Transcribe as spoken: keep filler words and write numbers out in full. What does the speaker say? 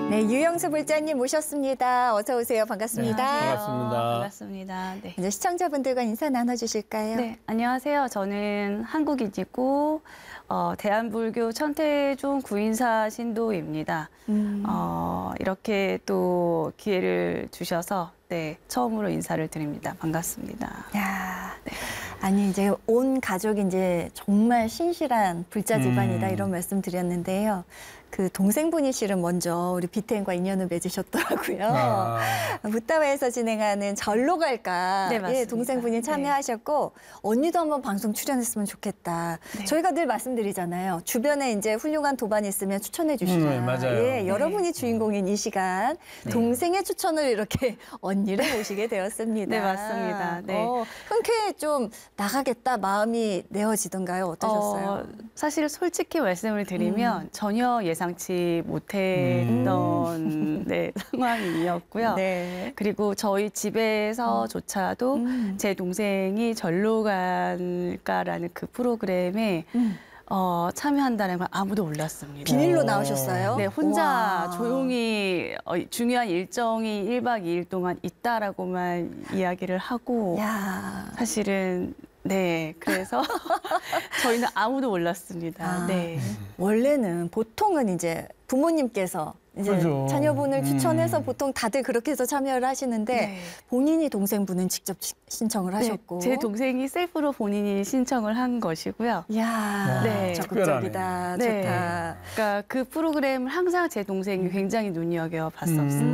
네, 유영수 불자님 모셨습니다. 어서 오세요. 반갑습니다. 네, 안녕하세요. 반갑습니다. 반갑습니다. 네. 이제 시청자분들과 인사 나눠주실까요? 네, 안녕하세요. 저는 한국인이고 어, 대한불교 천태종 구인사 신도입니다. 음. 어, 이렇게 또 기회를 주셔서 네, 처음으로 인사를 드립니다. 반갑습니다. 야, 아니 이제 온 가족이 이제 정말 신실한 불자 집안이다 음. 이런 말씀 드렸는데요. 그 동생분이 실은 먼저 우리 비태인과 인연을 맺으셨더라고요. 아. 붓다와에서 진행하는 절로 갈까 네, 예, 맞습니다. 동생분이 참여하셨고 언니도 한번 방송 출연했으면 좋겠다. 네. 저희가 늘 말씀드리잖아요. 주변에 이제 훌륭한 도반이 있으면 추천해 주시라. 음, 네, 맞아요. 예, 네. 여러분이 주인공인 이 시간 네. 동생의 추천을 이렇게 언니를 모시게 되었습니다. 네, 맞습니다. 네. 어, 흔쾌히 좀 나가겠다 마음이 내어지던가요? 어떠셨어요? 어, 사실 솔직히 말씀을 드리면 음. 전혀 예상치 못했던 네, 상황이었고요. 네. 그리고 저희 집에서조차도 음. 제 동생이 절로 갈까라는 그 프로그램에 음. 어, 참여한다는 걸 아무도 몰랐습니다. 비밀로 오. 나오셨어요? 네, 혼자 와. 조용히 어, 중요한 일정이 일 박 이 일 동안 있다라고만 이야기를 하고 야. 사실은 네, 그래서 저희는 아무도 몰랐습니다. 아. 네. 원래는 보통은 이제 부모님께서 이제 그죠. 자녀분을 음. 추천해서 보통 다들 그렇게 해서 참여를 하시는데 네. 본인이 동생분은 직접 시- 신청을 하셨고. 네, 제 동생이 셀프로 본인이 신청을 한 것이고요. 야, 네. 적극적이다. 네. 좋다. 그러니까 그 프로그램을 항상 제 동생이 굉장히 눈여겨 봤었어요. 음.